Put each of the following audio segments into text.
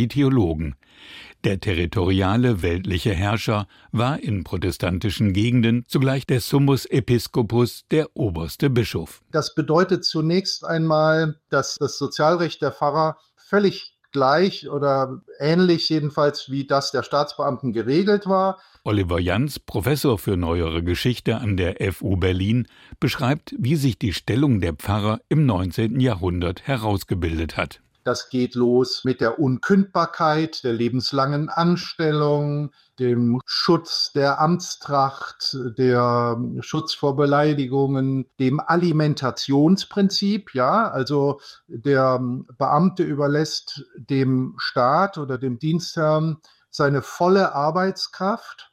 die Theologen. Der territoriale weltliche Herrscher war in protestantischen Gegenden zugleich der Summus Episcopus, der oberste Bischof. Das bedeutet zunächst einmal, dass das Sozialrecht der Pfarrer völlig gleich oder ähnlich jedenfalls wie das der Staatsbeamten geregelt war. Oliver Jans, Professor für Neuere Geschichte an der FU Berlin, beschreibt, wie sich die Stellung der Pfarrer im 19. Jahrhundert herausgebildet hat. Das geht los mit der Unkündbarkeit, der lebenslangen Anstellung, dem Schutz der Amtstracht, der Schutz vor Beleidigungen, dem Alimentationsprinzip. Ja, also der Beamte überlässt dem Staat oder dem Dienstherrn seine volle Arbeitskraft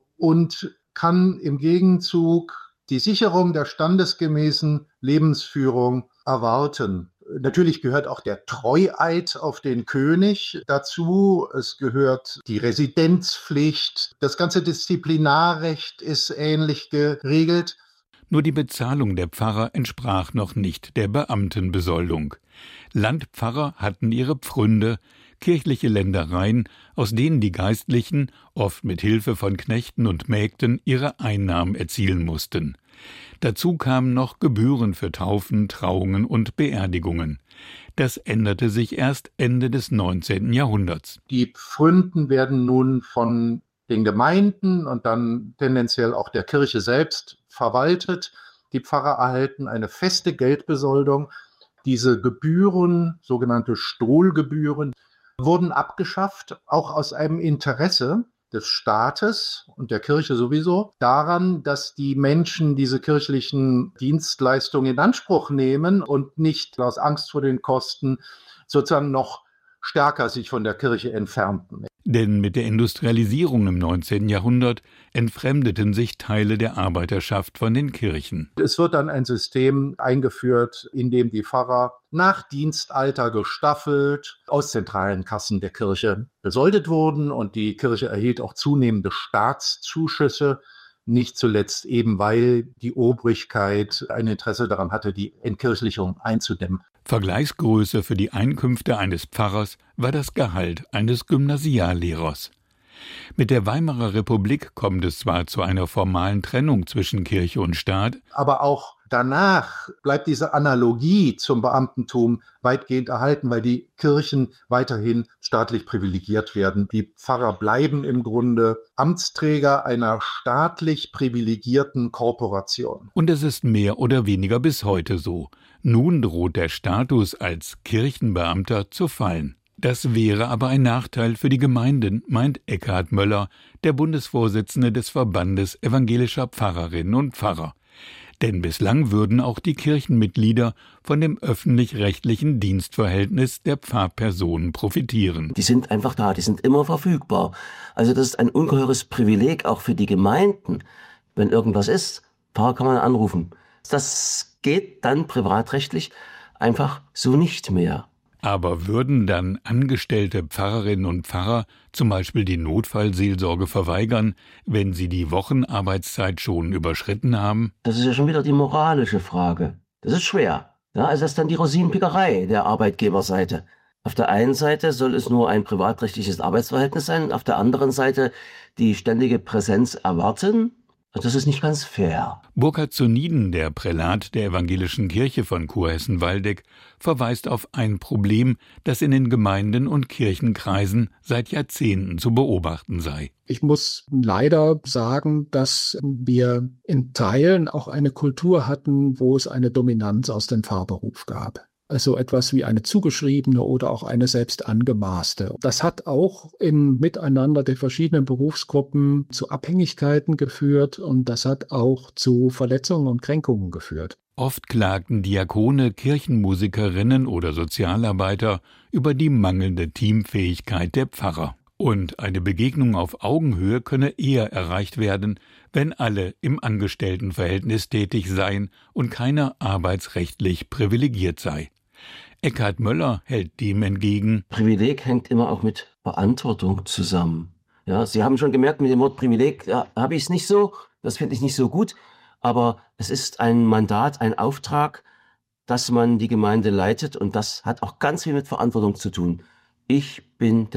und kann im Gegenzug die Sicherung der standesgemäßen Lebensführung erwarten. Natürlich gehört auch der Treueid auf den König dazu. Es gehört die Residenzpflicht. Das ganze Disziplinarrecht ist ähnlich geregelt. Nur die Bezahlung der Pfarrer entsprach noch nicht der Beamtenbesoldung. Landpfarrer hatten ihre Pfründe, kirchliche Ländereien, aus denen die Geistlichen, oft mit Hilfe von Knechten und Mägden, ihre Einnahmen erzielen mussten. Dazu kamen noch Gebühren für Taufen, Trauungen und Beerdigungen. Das änderte sich erst Ende des 19. Jahrhunderts. Die Pfründen werden nun von den Gemeinden und dann tendenziell auch der Kirche selbst verwaltet. Die Pfarrer erhalten eine feste Geldbesoldung. Diese Gebühren, sogenannte Stohlgebühren, wurden abgeschafft, auch aus einem Interesse des Staates und der Kirche sowieso, daran, dass die Menschen diese kirchlichen Dienstleistungen in Anspruch nehmen und nicht aus Angst vor den Kosten sozusagen noch stärker sich von der Kirche entfernten. Denn mit der Industrialisierung im 19. Jahrhundert entfremdeten sich Teile der Arbeiterschaft von den Kirchen. Es wird dann ein System eingeführt, in dem die Pfarrer nach Dienstalter gestaffelt aus zentralen Kassen der Kirche besoldet wurden und die Kirche erhielt auch zunehmende Staatszuschüsse, nicht zuletzt eben, weil die Obrigkeit ein Interesse daran hatte, die Entkirchlichung einzudämmen. Vergleichsgröße für die Einkünfte eines Pfarrers war das Gehalt eines Gymnasiallehrers. Mit der Weimarer Republik kommt es zwar zu einer formalen Trennung zwischen Kirche und Staat, aber auch danach bleibt diese Analogie zum Beamtentum weitgehend erhalten, weil die Kirchen weiterhin staatlich privilegiert werden. Die Pfarrer bleiben im Grunde Amtsträger einer staatlich privilegierten Korporation. Und es ist mehr oder weniger bis heute so. Nun droht der Status als Kirchenbeamter zu fallen. Das wäre aber ein Nachteil für die Gemeinden, meint Eckhard Möller, der Bundesvorsitzende des Verbandes evangelischer Pfarrerinnen und Pfarrer. Denn bislang würden auch die Kirchenmitglieder von dem öffentlich-rechtlichen Dienstverhältnis der Pfarrpersonen profitieren. Die sind einfach da, die sind immer verfügbar. Also das ist ein ungeheures Privileg auch für die Gemeinden. Wenn irgendwas ist, Pfarrer kann man anrufen. Das geht dann privatrechtlich einfach so nicht mehr. Aber würden dann angestellte Pfarrerinnen und Pfarrer zum Beispiel die Notfallseelsorge verweigern, wenn sie die Wochenarbeitszeit schon überschritten haben? Das ist ja schon wieder die moralische Frage. Das ist schwer. Ja, also das ist dann die Rosinenpickerei der Arbeitgeberseite. Auf der einen Seite soll es nur ein privatrechtliches Arbeitsverhältnis sein, auf der anderen Seite die ständige Präsenz erwarten. Das ist nicht ganz fair. Burkhard Zuniden, der Prälat der Evangelischen Kirche von Kurhessen-Waldeck, verweist auf ein Problem, das in den Gemeinden und Kirchenkreisen seit Jahrzehnten zu beobachten sei. Ich muss leider sagen, dass wir in Teilen auch eine Kultur hatten, wo es eine Dominanz aus dem Pfarrberuf gab. Also etwas wie eine zugeschriebene oder auch eine selbst angemaßte. Das hat auch im Miteinander der verschiedenen Berufsgruppen zu Abhängigkeiten geführt und das hat auch zu Verletzungen und Kränkungen geführt. Oft klagten Diakone, Kirchenmusikerinnen oder Sozialarbeiter über die mangelnde Teamfähigkeit der Pfarrer. Und eine Begegnung auf Augenhöhe könne eher erreicht werden, wenn alle im Angestelltenverhältnis tätig seien und keiner arbeitsrechtlich privilegiert sei. Eckhard Möller hält dem entgegen: Privileg hängt immer auch mit Verantwortung zusammen. Ja, Sie haben schon gemerkt, mit dem Wort Privileg habe ich es nicht so, das finde ich nicht so gut, aber es ist ein Mandat, ein Auftrag, dass man die Gemeinde leitet und das hat auch ganz viel mit Verantwortung zu tun. Ich bin der